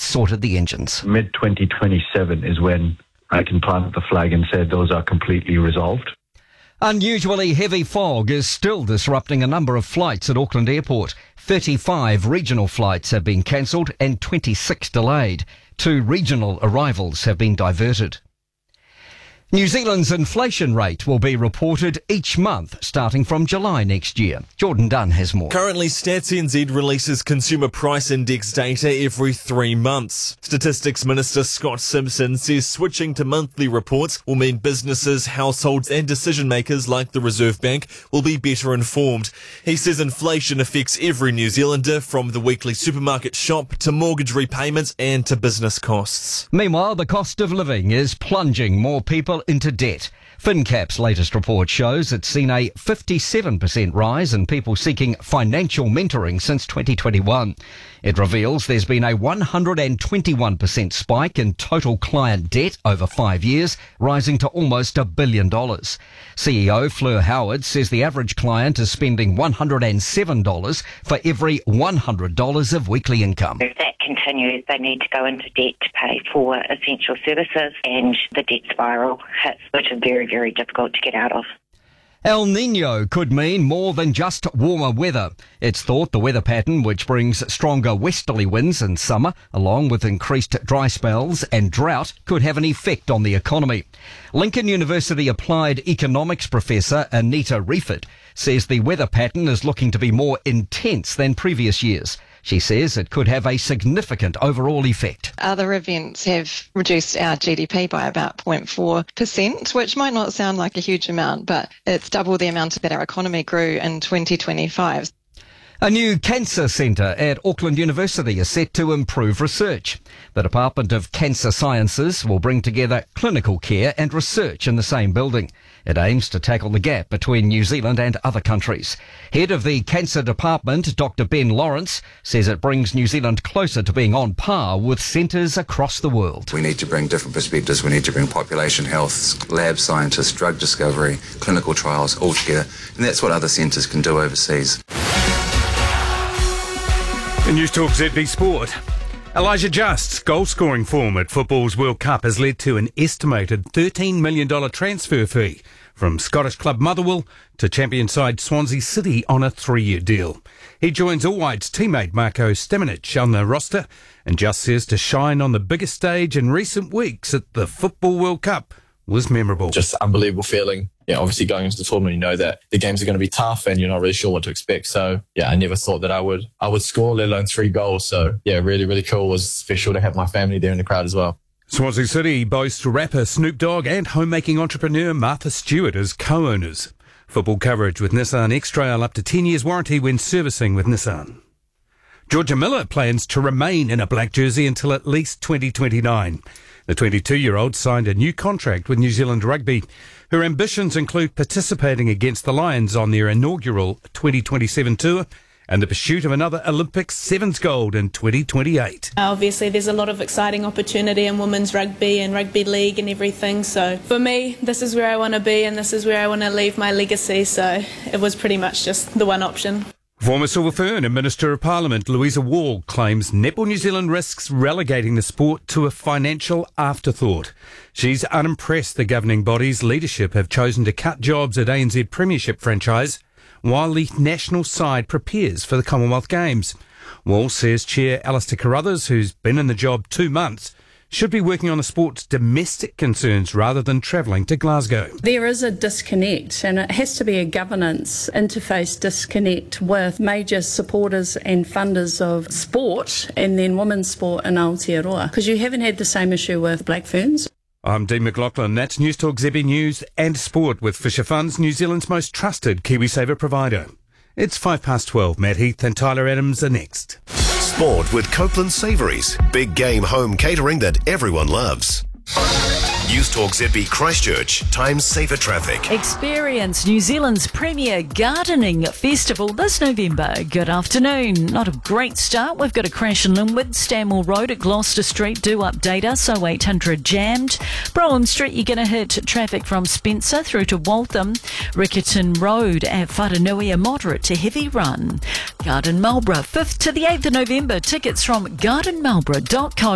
sorted the engines. Mid-2027 is when I can plant the flag and say those are completely resolved. Unusually heavy fog is still disrupting a number of flights at Auckland Airport. 35 regional flights have been cancelled and 26 delayed. 2 regional arrivals have been diverted. New Zealand's inflation rate will be reported each month starting from July next year. Jordan Dunn has more. Currently, Stats NZ releases consumer price index data every 3 months. Statistics Minister Scott Simpson says switching to monthly reports will mean businesses, households and decision makers like the Reserve Bank will be better informed. He says inflation affects every New Zealander, from the weekly supermarket shop to mortgage repayments and to business costs. Meanwhile, the cost of living is plunging more people into debt. FinCap's latest report shows it's seen a 57% rise in people seeking financial mentoring since 2021. It reveals there's been a 121% spike in total client debt over 5 years, rising to almost $1 billion. CEO Fleur Howard says the average client is spending $107 for every $100 of weekly income. If that continues, they need to go into debt to pay for essential services, and the debt spiral hits, which is very, very difficult to get out of. El Niño could mean more than just warmer weather. It's thought the weather pattern, which brings stronger westerly winds in summer, along with increased dry spells and drought, could have an effect on the economy. Lincoln University applied economics professor Anita Riefert says the weather pattern is looking to be more intense than previous years. She says it could have a significant overall effect. Other events have reduced our GDP by about 0.4%, which might not sound like a huge amount, but it's double the amount that our economy grew in 2025. A new cancer centre at Auckland University is set to improve research. The Department of Cancer Sciences will bring together clinical care and research in the same building. It aims to tackle the gap between New Zealand and other countries. Head of the Cancer Department, Dr. Ben Lawrence, says it brings New Zealand closer to being on par with centres across the world. We need to bring different perspectives. We need to bring population health, lab scientists, drug discovery, clinical trials all together. And that's what other centres can do overseas. In News Talk ZB Sport, Elijah Just's goal-scoring form at football's World Cup has led to an estimated $13 million transfer fee from Scottish club Motherwell to champion side Swansea City on a 3-year deal. He joins All White's teammate Marko Stamenic on the roster, and Just says to shine on the biggest stage in recent weeks at the Football World Cup was memorable. Just unbelievable feeling. Yeah, obviously going into the tournament, you know that the games are going to be tough and you're not really sure what to expect. So yeah, I never thought that I would score, let alone 3 goals. So yeah, really, really cool. It was special to have my family there in the crowd as well. Swansea City boasts rapper Snoop Dogg and homemaking entrepreneur Martha Stewart as co-owners. Football coverage with Nissan X-Trail up to 10 years warranty when servicing with Nissan. Georgia Miller plans to remain in a black jersey until at least 2029. The 22-year-old signed a new contract with New Zealand Rugby. Her ambitions include participating against the Lions on their inaugural 2027 tour and the pursuit of another Olympic sevens gold in 2028. Obviously, there's a lot of exciting opportunity in women's rugby and rugby league and everything. So for me, this is where I want to be and this is where I want to leave my legacy. So it was pretty much just the one option. Former Silver Fern and Minister of Parliament Louisa Wall claims Netball New Zealand risks relegating the sport to a financial afterthought. She's unimpressed the governing body's leadership have chosen to cut jobs at ANZ Premiership franchise while the national side prepares for the Commonwealth Games. Wall says Chair Alistair Carruthers, who's been in the job 2 months, should be working on the sport's domestic concerns rather than travelling to Glasgow. There is a disconnect, and it has to be a governance interface disconnect with major supporters and funders of sport and then women's sport in Aotearoa, because you haven't had the same issue with Black Ferns. I'm Dean McLaughlin. That's News Talk ZB News and Sport with Fisher Funds, New Zealand's most trusted KiwiSaver provider. It's 12:05. Matt Heath and Tyler Adams are next. Sport with Copeland Savouries. Big game home catering that everyone loves. News Talk ZB Christchurch. Time saver traffic. Experience New Zealand's premier gardening festival this November. Good afternoon. Not a great start. We've got a crash in Linwood, Stanmore Road at Gloucester Street. Do update us. 0800 jammed. Brougham Street, you're going to hit traffic from Spencer through to Waltham. Riccarton Road at Wharanui, a moderate to heavy run. Garden Marlborough, 5th to the 8th of November. Tickets from gardenmarlborough.co.